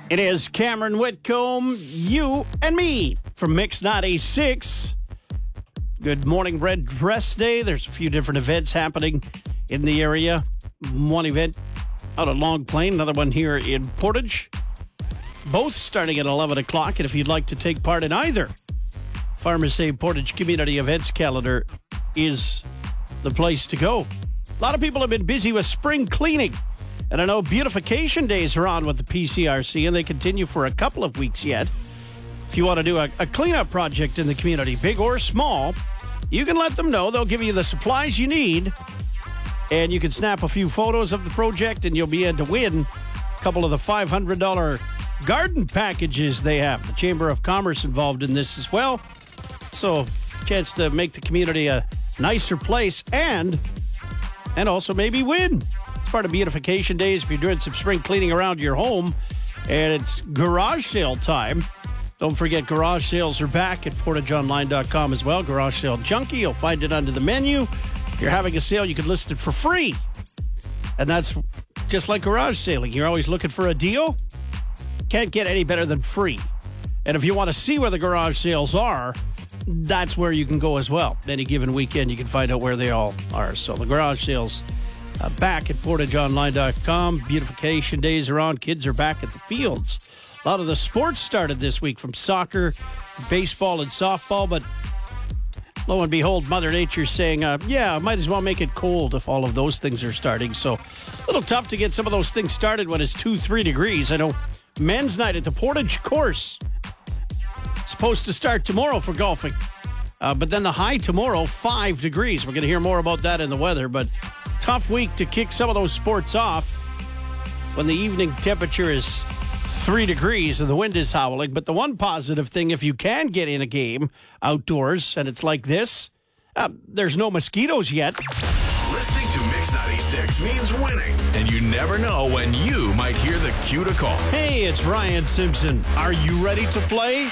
It is Cameron Whitcomb, you and me from Mix 96. Good morning, Red Dress Day. There's a few different events happening in the area. One event out at Long Plain, another one here in Portage. Both starting at 11 o'clock, and if you'd like to take part in either, Farmers Say Portage Community Events Calendar is the place to go. A lot of people have been busy with spring cleaning. And I know beautification days are on with the PCRC, and they continue for a couple of weeks yet. If you want to do a cleanup project in the community, big or small, you can let them know. They'll give you the supplies you need, and you can snap a few photos of the project, and you'll be in to win a couple of the $500 garden packages they have. The Chamber of Commerce involved in this as well. So, chance to make the community a nicer place and also maybe win. Part of beautification days if you're doing some spring cleaning around your home, and it's garage sale time. Don't forget, garage sales are back at portageonline.com as well. Garage Sale Junkie, you'll find it under the menu. If you're having a sale, you can list it for free, and that's just like garage sailing. You're always looking for a deal. Can't get any better than free. And if you want to see where the garage sales are, that's where you can go as well. Any given weekend, you can find out where they all are. So the garage sales back at portageonline.com. Beautification days are on. Kids are back at the fields. A lot of the sports started this week, from soccer, baseball, and softball. But lo and behold, Mother Nature's saying, might as well make it cold if all of those things are starting. So a little tough to get some of those things started when it's 2-3 degrees. I know men's night at the Portage course supposed to start tomorrow for golfing. But then the high tomorrow, 5 degrees. We're going to hear more about that in the weather, but tough week to kick some of those sports off when the evening temperature is 3 degrees and the wind is howling. But the one positive thing, if you can get in a game outdoors and it's like this, there's no mosquitoes yet. Listening to Mix 96 means winning, and you never know when you might hear the cue to call. Hey, it's Ryan Simpson. Are you ready to play?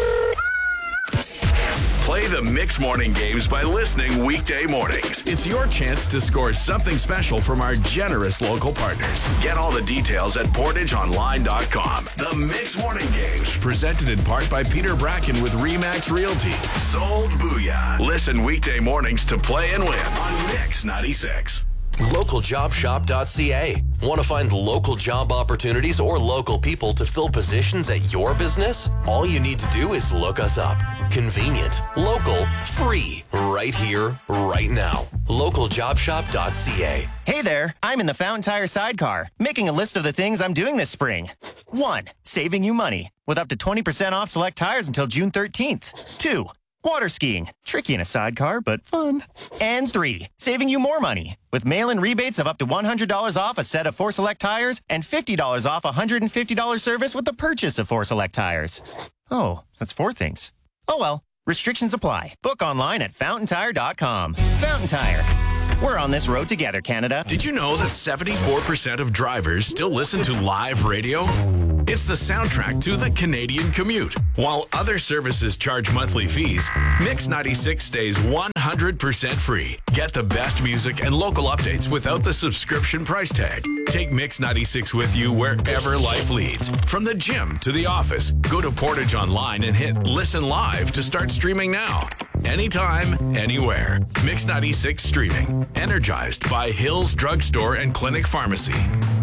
Play the Mix Morning Games by listening weekday mornings. It's your chance to score something special from our generous local partners. Get all the details at portageonline.com. The Mix Morning Games, presented in part by Peter Bracken with RE/MAX Realty. Sold Booyah. Listen weekday mornings to play and win on Mix 96. LocalJobShop.ca. Want to find local job opportunities or local people to fill positions at your business? All you need to do is look us up. Convenient, local, free, right here, right now. LocalJobShop.ca. Hey there, I'm in the Fountain Tire sidecar, making a list of the things I'm doing this spring. 1. Saving you money, with up to 20% off select tires until June 13th. 2. Water skiing, tricky in a sidecar, but fun. And 3, saving you more money, with mail-in rebates of up to $100 off a set of 4 Select tires and $50 off a $150 service with the purchase of 4 Select tires. Oh, that's 4 things. Oh well, restrictions apply. Book online at fountaintire.com. Fountain Tire. We're on this road together, Canada. Did you know that 74% of drivers still listen to live radio? It's the soundtrack to the Canadian commute. While other services charge monthly fees, Mix 96 stays 100% free. Get the best music and local updates without the subscription price tag. Take Mix 96 with you wherever life leads. From the gym to the office, go to Portage Online and hit Listen Live to start streaming now. Anytime, anywhere. Mix 96 streaming. Energized by Hills Drugstore and Clinic Pharmacy.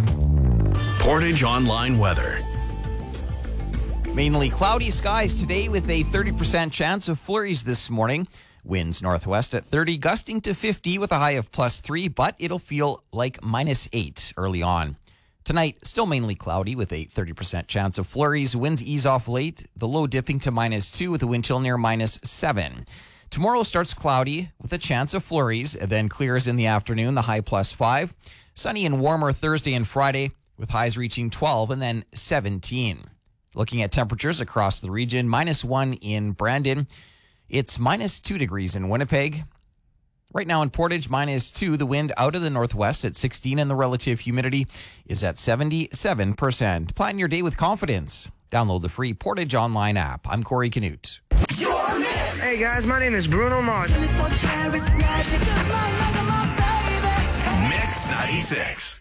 Portage Online weather. Mainly cloudy skies today with a 30% chance of flurries this morning. Winds northwest at 30, gusting to 50 with a high of +3, but it'll feel like -8 early on. Tonight, still mainly cloudy with a 30% chance of flurries. Winds ease off late, the low dipping to -2 with a wind chill near -7. Tomorrow starts cloudy with a chance of flurries, then clears in the afternoon, the high +5. Sunny and warmer Thursday and Friday with highs reaching 12 and then 17. Looking at temperatures across the region, -1 in Brandon. It's -2 degrees in Winnipeg. Right now in Portage, -2. The wind out of the northwest at 16 and the relative humidity is at 77%. Plan your day with confidence. Download the free Portage Online app. I'm Corey Canute. Hey guys, my name is Bruno Mars. Mix 96.